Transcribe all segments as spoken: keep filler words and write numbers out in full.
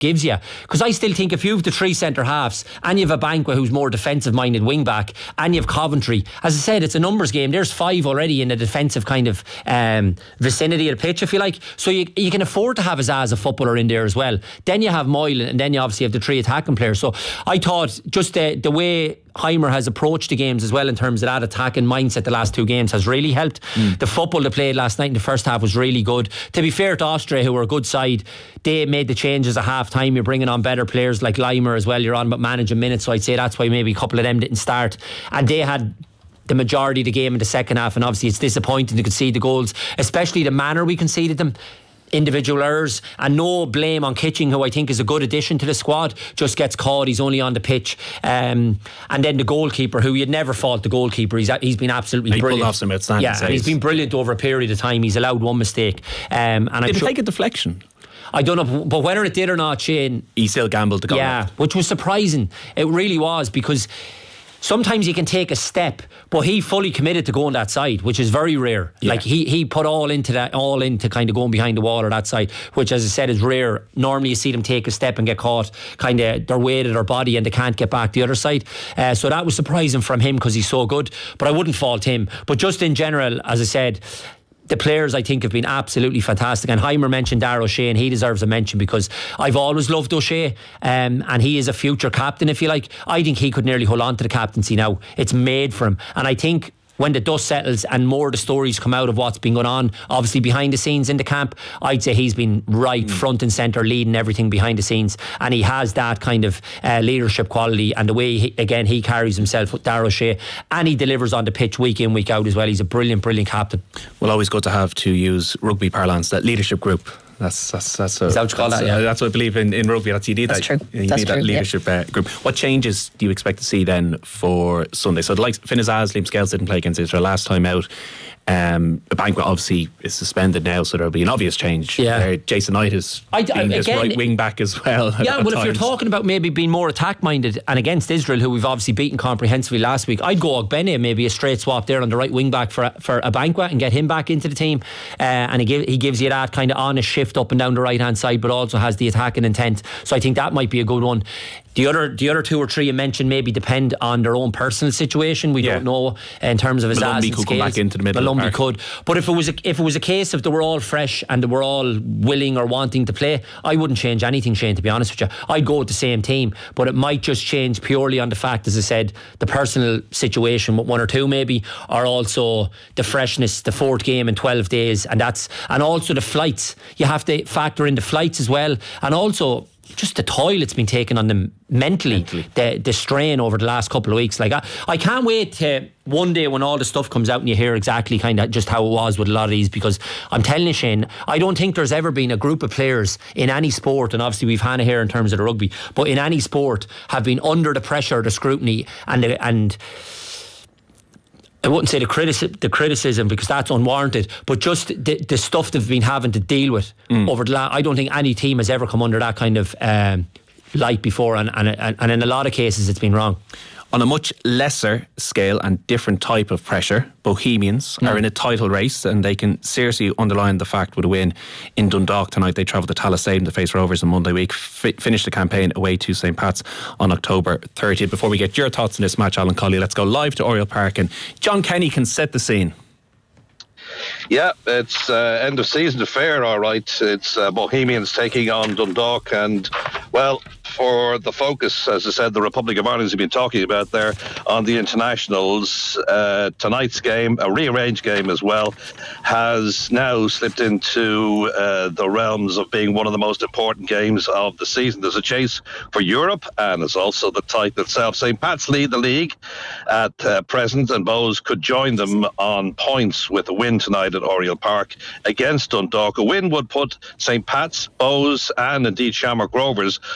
gives you. Because I still think if you have the three centre halves and you have a Banquet who's more defensive minded wing back, and you have Coventry, as I said, it's a numbers game. There's five already in the defensive kind of um, vicinity of the pitch, if you like. So you, you can afford to have a Zaz, a footballer, in there as well. Then you have Moylan, and then you obviously have the three attacking players. So I thought just the, the way Heimer has approached the games as well in terms of that attacking mindset the last two games has really helped. Mm. The football they played last night in the first half was really good. To be fair to Austria, who were a good side, they made the changes at half time. You're bringing on better players like Limer as well. You're on about managing minutes, so I'd say that's why maybe a couple of them didn't start, and they had the majority of the game in the second half. And obviously it's disappointing to concede the goals, especially the manner we conceded them. Individual errors, and no blame on Kitching, who I think is a good addition to the squad, just gets caught. He's only on the pitch, um, and then the goalkeeper, who you'd never fault the goalkeeper, he's he's been absolutely he brilliant. Pulled off some outstanding yeah, saves. and he's been brilliant over a period of time. He's allowed one mistake, um, and did I'm it sure, take a deflection? I don't know, but whether it did or not, Shane, he still gambled to go. Yeah, left. Which was surprising. It really was, because sometimes you can take a step, but he fully committed to going that side, which is very rare. Yeah. Like he he put all into that, all into kind of going behind the wall or that side, which, as I said, is rare. Normally you see them take a step and get caught, kind of their weight of their body, and they can't get back the other side. Uh, so that was surprising from him, because he's so good. But I wouldn't fault him. But just in general, as I said, the players I think have been absolutely fantastic. And Heimer mentioned Darragh O'Shea, and he deserves a mention, because I've always loved O'Shea, um, and he is a future captain, if you like. I think he could nearly hold on to the captaincy now. It's made for him, and I think when the dust settles and more of the stories come out of what's been going on, obviously behind the scenes in the camp, I'd say he's been right mm. front and centre, leading everything behind the scenes, and he has that kind of uh, leadership quality, and the way he, again he carries himself with Darragh O'Shea, and he delivers on the pitch week in, week out as well. He's a brilliant brilliant captain. Well, always good to have, to use rugby parlance, that leadership group. That's that's that's. A, Is that what you call that? Yeah, uh, that's what I believe in, in rugby. That's you need that's that. True. You that's need true. that leadership yeah. uh, group. What changes do you expect to see then for Sunday? So the likes Finn Azaz, Liam Scales didn't play against Israel last time out. Um, Banquet obviously is suspended now, so there'll be an obvious change. Yeah. Uh, Jason Knight is I, being his again, right wing back as well. Yeah, well, times. if you're talking about maybe being more attack minded and against Israel, who we've obviously beaten comprehensively last week, I'd go Ogbene, maybe a straight swap there on the right wing back for a, for a Banquet, and get him back into the team. Uh, and he, give, he gives you that kind of honest shift up and down the right hand side, but also has the attacking intent. So I think that might be a good one. The other the other two or three you mentioned maybe depend on their own personal situation. We yeah. don't know in terms of his Malumbi could Scales. Come back into the middle. Malumbi could, but if it was a, if it was a case of they were all fresh and they were all willing or wanting to play, I wouldn't change anything, Shane. To be honest with you, I'd go with the same team, but it might just change purely on the fact, as I said, the personal situation with one or two maybe, or also the freshness, the fourth game in twelve days, and that's and also the flights. You have to factor in the flights as well, and also just the toll it's been taken on them mentally, mentally. The, the strain over the last couple of weeks. Like I, I can't wait to one day when all the stuff comes out and you hear exactly kind of just how it was with a lot of these, because I'm telling you, Shane, I don't think there's ever been a group of players in any sport, and obviously we've Hannah here in terms of the rugby, but in any sport have been under the pressure, the scrutiny, and the, and I wouldn't say the, critici- the criticism, because that's unwarranted, but just the, the stuff they've been having to deal with mm. over the last. I don't think any team has ever come under that kind of um, light before, and, and and in a lot of cases it's been wrong. On a much lesser scale and different type of pressure, Bohemians mm. are in a title race, and they can seriously underline the fact with a win in Dundalk tonight. They travel to Tallaght Stadium to face Rovers on Monday week, f- finish the campaign away to St Pat's on October thirtieth. Before we get your thoughts on this match, Alan Colley, let's go live to Oriel Park, and John Kenny can set the scene. Yeah, it's uh, end of season affair, all right. It's uh, Bohemians taking on Dundalk, and well, for the focus, as I said, the Republic of Ireland has been talking about there on the internationals. Uh, tonight's game, a rearranged game as well, has now slipped into uh, the realms of being one of the most important games of the season. There's a chase for Europe, and there's also the title itself. St Pat's lead the league at uh, present, and Bohs could join them on points with a win tonight at Oriel Park against Dundalk. A win would put St Pat's, Bohs, and indeed Shamrock Rovers on the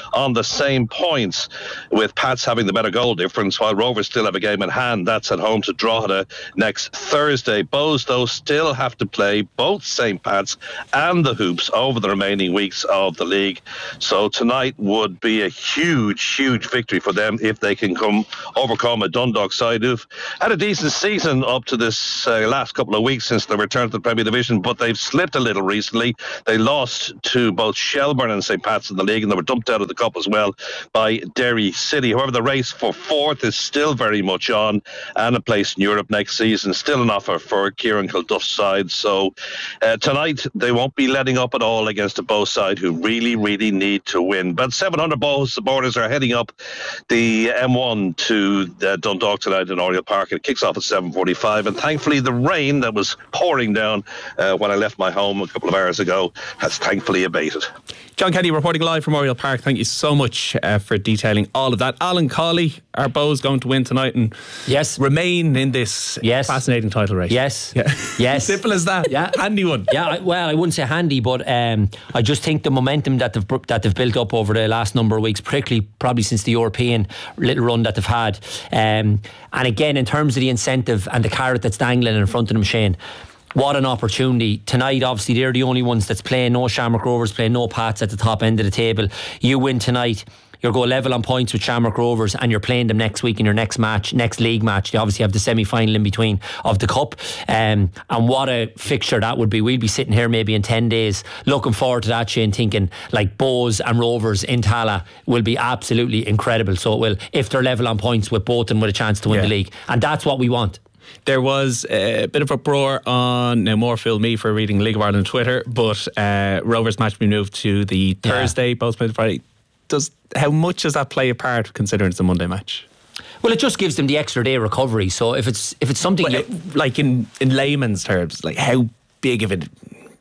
same points, with Pats having the better goal difference, while Rovers still have a game in hand. That's at home to Drogheda next Thursday. Bohs, though, still have to play both Saint Pat's and the Hoops over the remaining weeks of the league. So tonight would be a huge, huge victory for them if they can come overcome a Dundalk side who've had a decent season up to this uh, last couple of weeks since the return to the Premier Division, but they've slipped a little recently. They lost to both Shelbourne and Saint Pat's in the league, and they were dumped out of the cup as well by Derry City. However, the race for fourth is still very much on, and a place in Europe next season still an offer for Kieran Kilduff's side. So uh, tonight they won't be letting up at all against a Bohs side who really, really need to win. But seven hundred Bohs supporters are heading up the M one to uh, Dundalk tonight in Oriel Park. It kicks off at seven forty-five, and thankfully the rain that was pouring down uh, when I left my home a couple of hours ago has thankfully abated. John Kenny reporting live from Oriel Park. Thank you so much uh, for detailing all of that. Alan Cawley, are Bohs going to win tonight and yes, remain in this yes. fascinating title race? Yes. Yeah. Yes. Simple as that. Yeah. Handy one. Yeah, well, I wouldn't say handy, but um, I just think the momentum that they've, that they've built up over the last number of weeks, particularly probably since the European little run that they've had. Um, and again, in terms of the incentive and the carrot that's dangling in front of them, Shane, what an opportunity. Tonight, obviously, they're the only ones that's playing. No Shamrock Rovers playing, no Pats at the top end of the table. You win tonight, you'll go level on points with Shamrock Rovers, and you're playing them next week in your next match, next league match. They obviously have the semi-final in between of the Cup. Um, and what a fixture that would be. We'll be sitting here maybe in ten days looking forward to that, Shane, thinking like Bohs and Rovers in Tala will be absolutely incredible. So it will, if they're level on points with both and with a chance to win yeah. the league. And that's what we want. There was a bit of uproar on, now more Phil me for reading League of Ireland Twitter, but uh, Rovers match be moved to the Thursday, yeah. both played Friday. Does how much does that play a part considering it's a Monday match? Well, it just gives them the extra day recovery. So if it's if it's something well, you, like in, in layman's terms, like how big of an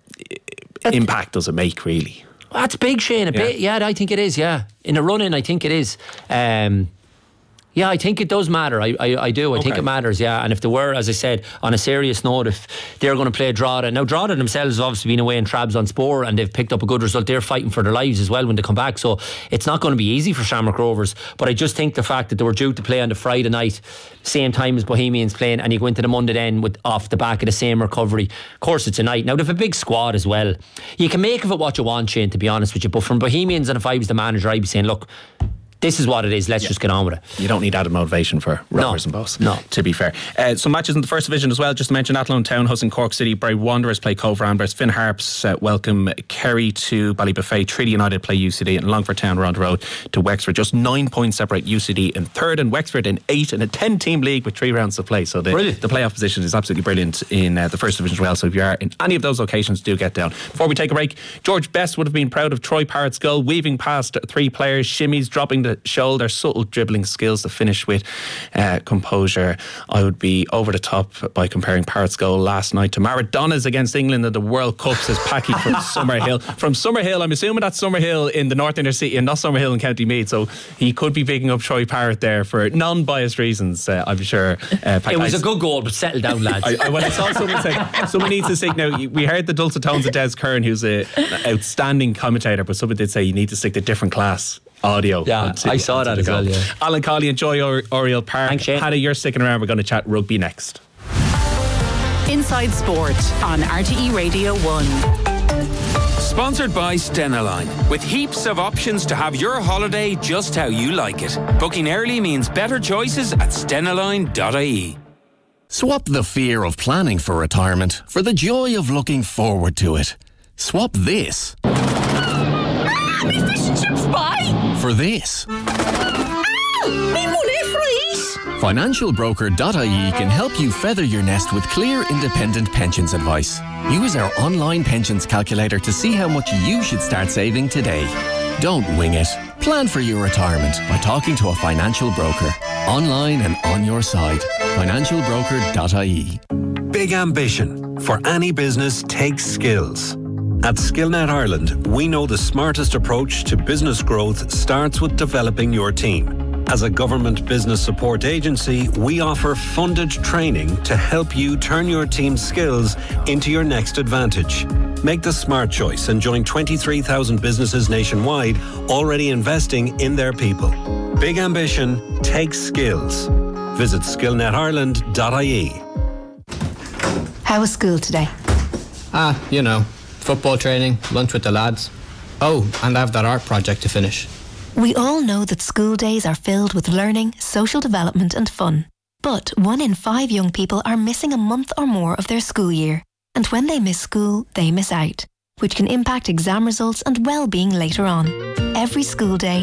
impact does it make really? That's big, Shane. A yeah. bit, yeah, I think it is. Yeah, in a run-in, I think it is. Um, Yeah, I think it does matter. I, I, I do. I okay. think it matters, yeah. And if they were, as I said, on a serious note, if they're going to play Drogheda. Now, Drogheda themselves have obviously been away in Trabzonspor and they've picked up a good result. They're fighting for their lives as well when they come back. So it's not going to be easy for Shamrock Rovers. But I just think the fact that they were due to play on the Friday night, same time as Bohemians playing, and you go into the Monday then with off the back of the same recovery. Of course, it's a night. Now, they have a big squad as well. You can make of it what you want, Shane, to be honest with you. But from Bohemians, and if I was the manager, I'd be saying, look, this is what it is, let's yeah. just get on with it. You don't need added motivation for Rovers no, and Bohs, no. to be fair. Uh, some matches in the first division as well, just to mention Athlone Town hosting Cork City, Bray Wanderers play Cove Ramblers, Finn Harps uh, welcome Kerry to Ballybuffet, Treaty United play U C D, and Longford Town are on the road to Wexford. Just nine points separate U C D in third and Wexford in eight in a ten team league with three rounds to play. So the, the playoff position is absolutely brilliant in uh, the first division as well. So if you are in any of those locations, do get down. Before we take a break, George Best would have been proud of Troy Parrott's goal, weaving past three players, shimmies, dropping the shoulder, subtle dribbling skills to finish with uh, composure. I would be over the top by comparing Parrott's goal last night to Maradona's against England in the World Cup, says Packy from Summerhill. From Summerhill, I'm assuming that's Summerhill in the North Inner City and not Summerhill in County Meath, so he could be picking up Troy Parrott there for non-biased reasons, uh, I'm sure. Uh, it was I, a good goal, but settle down, lads. I, I, when I saw someone say someone needs to stick, now we heard the dulcet tones of Des Kern, who's an outstanding commentator, but someone did say you need to stick to different class audio. Yeah, until, I saw that as well, yeah. Alan Cawley, enjoy or- Oriel Park. Thanks, Shane. Hannah, you're sticking around. We're going to chat rugby next. Inside Sport on R T E Radio one. Sponsored by Stena-Line, with heaps of options to have your holiday just how you like it. Booking early means better choices at stena line dot I E. Swap the fear of planning for retirement for the joy of looking forward to it. Swap this Ah, me fish and chips pie! for this. Ah, me money freeze! financial broker dot I E can help you feather your nest with clear, independent pensions advice. Use our online pensions calculator to see how much you should start saving today. Don't wing it. Plan for your retirement by talking to a financial broker. Online and on your side. financial broker dot I E. Big ambition for any business takes skills. At Skillnet Ireland, we know the smartest approach to business growth starts with developing your team. As a government business support agency, we offer funded training to help you turn your team's skills into your next advantage. Make the smart choice and join twenty-three thousand businesses nationwide already investing in their people. Big ambition takes skills. Visit skill net ireland dot I E. How was school today? Ah, you know, football training, lunch with the lads. Oh, and I have that art project to finish. We all know that school days are filled with learning, social development and fun. But one in five young people are missing a month or more of their school year. And when they miss school, they miss out, which can impact exam results and well-being later on. Every school day